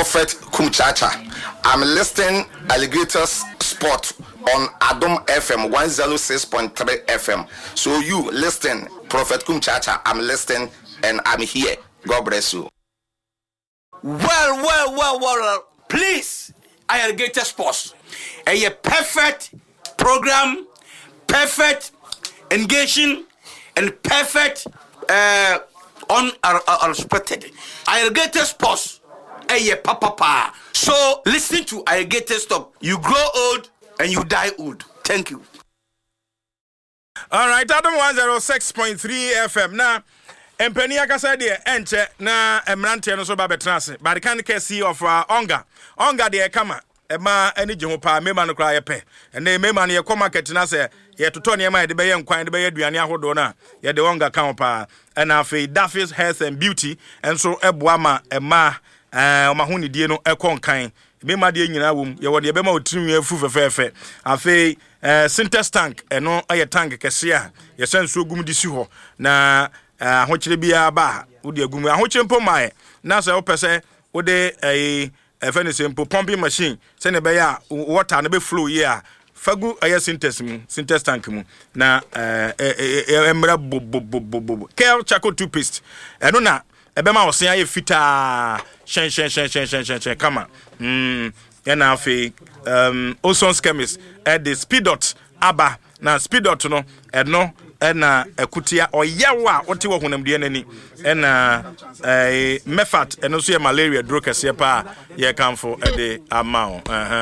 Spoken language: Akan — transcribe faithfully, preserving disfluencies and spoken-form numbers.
Prophet Kumchacha. I'm listening Alligators Sport on Adom F M one oh six point three F M. So you listen, Prophet Kumchacha. I'm listening and I'm here. God bless you. Well, well, well, well. Please, Alligator Sports. A perfect program, perfect engaging, and perfect uh, unexpected. Alligator Sports. A papa pa. So listen to Alligator Stop. You grow old and you die old. Thank you. All right, Adam one oh six point three F M. Now, Empeni akasa de enche na emrante no so ba betrase. But can see of uh, Onga. Onga de kama. Ema eni je ho pa mema no kra ye pe. Ene mema no ye ko market na se ye toto ne ema de be ye nkwan de be ye aduane ahodo na ye de Onga kan pa. Na afi Daffy's Health and Beauty enso eboa ma ema eh o ma ho ne die no ekon kan. Mema de nyina wom ye wo de be ma otinwi afu fefefe. Afi eh Sintex tank eno aye tank kese a ye senso gum di si ho na ahokyere bia ba wo de agum ahokyere mpo mae na se wo pese wo de eh efenese mpo pumping machine se ne be ya water na be flow ye a fagu aye Sintex mu Sintex tank mu na eh emra bobobobobo Kel Chaco toothpaste eno na ebe ma wo se aye fita shen shen shen shen shen shen kama mm yana afi um Ozone Chemist at the Speedot aba na Speedot no eno ena ekutia oyawa oti wo honam de nani ena eh mefat eno so ye malaria dro kese pa ye kanfo e de amao eh